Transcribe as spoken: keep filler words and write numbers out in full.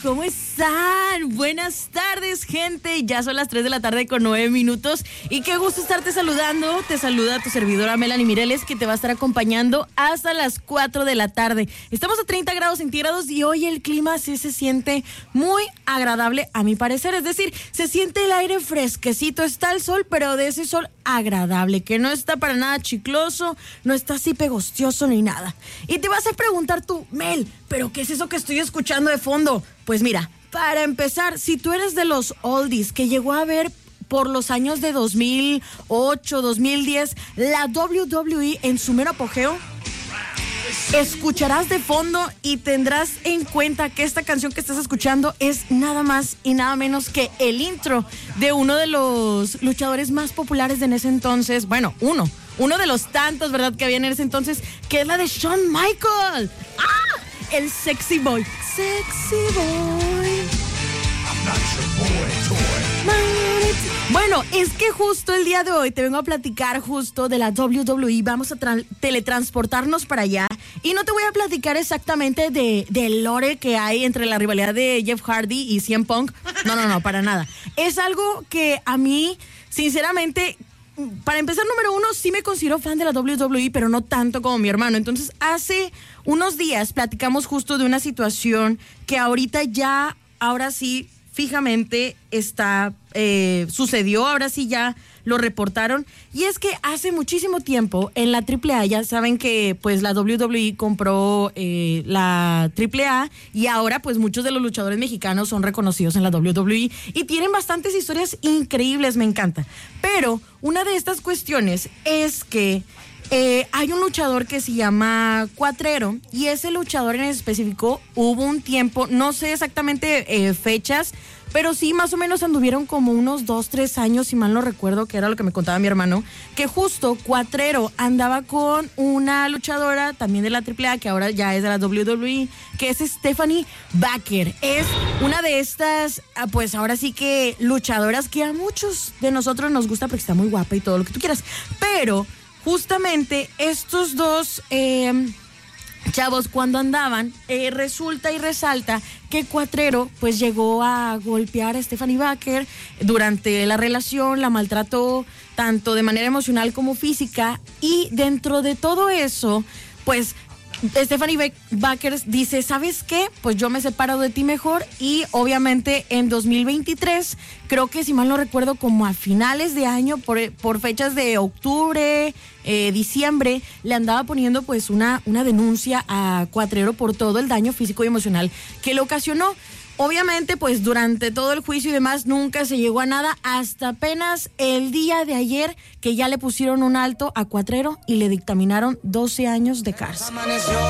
¿cómo están? Buenas tardes, gente. Ya son las tres de la tarde con nueve minutos. Y qué gusto estarte saludando. Te saluda tu servidora Melanie Mireles, que te va a estar acompañando hasta las cuatro de la tarde. Estamos a treinta grados centígrados y hoy el clima sí se siente muy agradable, a mi parecer. Es decir, se siente el aire fresquecito. Está el sol, pero de ese sol agradable, que no está para nada chicloso, no está así pegostioso ni nada. Y te vas a preguntar tú, Mel, ¿pero qué es eso que estoy escuchando de fondo? Pues mira, para empezar, si tú eres de los oldies que llegó a ver por los años de dos mil ocho, dos mil diez, la doble u doble u E en su mero apogeo, escucharás de fondo y tendrás en cuenta que esta canción que estás escuchando es nada más y nada menos que el intro de uno de los luchadores más populares de en ese entonces. Bueno, uno, uno de los tantos, ¿verdad?, que había en ese entonces, que es la de Shawn Michaels. ¡Ah! El Sexy Boy. Sexy Boy. I'm not your boy, toy. Bueno, es que justo el día de hoy te vengo a platicar justo de la doble u doble u E. Vamos a tra- teletransportarnos para allá. Y no te voy a platicar exactamente de, de lore que hay entre la rivalidad de Jeff Hardy y C M Punk. No, no, no, para nada. Es algo que a mí, sinceramente, para empezar, número uno, sí me considero fan de la doble u doble u E, pero no tanto como mi hermano. Entonces, hace unos días platicamos justo de una situación que ahorita ya, ahora sí, fijamente está, eh, sucedió, ahora sí ya lo reportaron. Y es que hace muchísimo tiempo en la triple A, ya saben que pues la doble u doble u E compró eh, la triple A y ahora pues muchos de los luchadores mexicanos son reconocidos en la doble u doble u E y tienen bastantes historias increíbles, me encanta. Pero una de estas cuestiones es que Eh, hay un luchador que se llama Cuatrero y ese luchador en específico hubo un tiempo, no sé exactamente eh, fechas, pero sí más o menos anduvieron como unos dos, tres años, si mal no recuerdo, que era lo que me contaba mi hermano, que justo Cuatrero andaba con una luchadora también de la triple A, que ahora ya es de la doble u doble u E, que es Stephanie Baker. Es una de estas, pues ahora sí que luchadoras que a muchos de nosotros nos gusta porque está muy guapa y todo lo que tú quieras, pero justamente estos dos eh, chavos cuando andaban, eh, resulta y resalta que Cuatrero pues llegó a golpear a Stephanie Baker durante la relación, la maltrató tanto de manera emocional como física, y dentro de todo eso, pues Stephanie Baker dice, ¿sabes qué? Pues yo me separo de ti mejor, y obviamente en dos mil veintitrés, creo que si mal no recuerdo como a finales de año, por, por fechas de octubre, eh, diciembre, le andaba poniendo pues una, una denuncia a Cuatrero por todo el daño físico y emocional que le ocasionó. Obviamente, pues durante todo el juicio y demás nunca se llegó a nada, hasta apenas el día de ayer que ya le pusieron un alto a Cuatrero y le dictaminaron doce años de cárcel.